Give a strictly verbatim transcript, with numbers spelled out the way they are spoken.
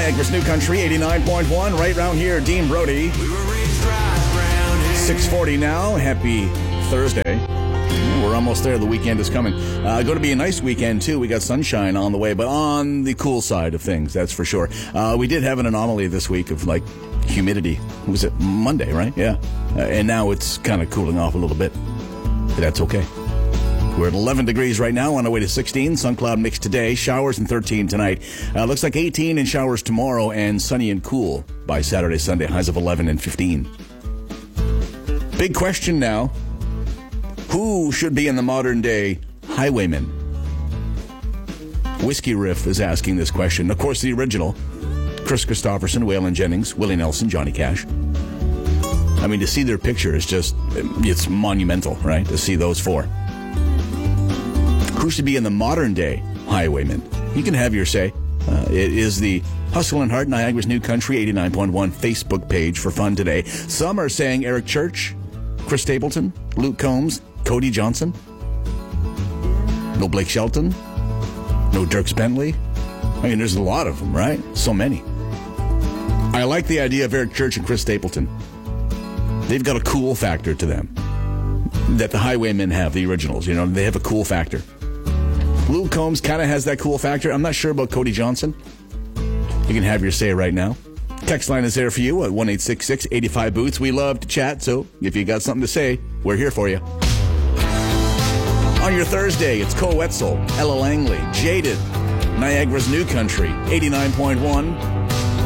Niagara's New Country, eighty-nine point one, right round here. Dean Brody. six forty now. Happy Thursday. We're almost there. The weekend is coming. Uh, going to be a nice weekend, too. We got sunshine on the way, but on the cool side of things, that's for sure. Uh, we did have an anomaly this week of, like, humidity. Was it Monday, right? Yeah. Uh, and now it's kind of cooling off a little bit. But that's okay. We're at eleven degrees right now, on our way to sixteen. Sun cloud mix today, showers and thirteen tonight. Uh, looks like eighteen and showers tomorrow, and sunny and cool by Saturday, Sunday. Highs of eleven and fifteen. Big question now. Who should be in the modern day highwayman? Whiskey Riff is asking this question. Of course, the original. Chris Christopherson, Waylon Jennings, Willie Nelson, Johnny Cash. I mean, to see their picture is just, it's monumental, right? To see those four. Who should be in the modern day highwayman? You can have your say. Uh, it is the Hustle and Heart, Niagara's New Country, eighty-nine point one Facebook page for fun today. Some are saying Eric Church, Chris Stapleton, Luke Combs, Cody Johnson. No Blake Shelton. No Dierks Bentley. I mean, there's a lot of them, right? So many. I like the idea of Eric Church and Chris Stapleton. They've got a cool factor to them that the highwaymen have, the originals. You know, they have a cool factor. Luke Combs kind of has that cool factor. I'm not sure about Cody Johnson. You can have your say right now. Text line is there for you at one eight six six, eight five, boots. We love to chat, so if you got something to say, we're here for you. On your Thursday, it's Cole Wetzel, Ella Langley, Jaded, Niagara's New Country, eighty-nine point one.